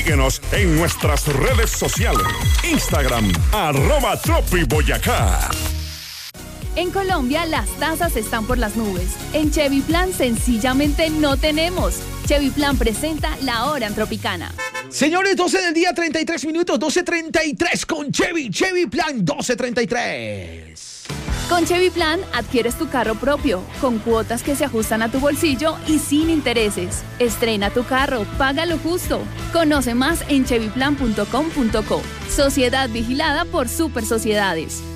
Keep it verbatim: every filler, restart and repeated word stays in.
Síguenos en nuestras redes sociales. Instagram, arroba Tropi Boyacá. En Colombia las tasas están por las nubes. En Chevy Plan sencillamente no tenemos. Chevy Plan presenta La Hora en Tropicana. Señores, doce del día, treinta y tres minutos, doce treinta y tres con Chevy, Chevy Plan doce treinta y tres. Con Chevy Plan adquieres tu carro propio, con cuotas que se ajustan a tu bolsillo y sin intereses. Estrena tu carro, paga lo justo. Conoce más en chevy plan punto com punto co. Sociedad vigilada por Super Sociedades.